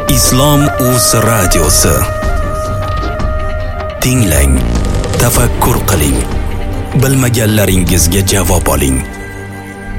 Islom Uz radiosi. Tinglang, tafakkur qiling. Bilmaganlaringizga javob oling.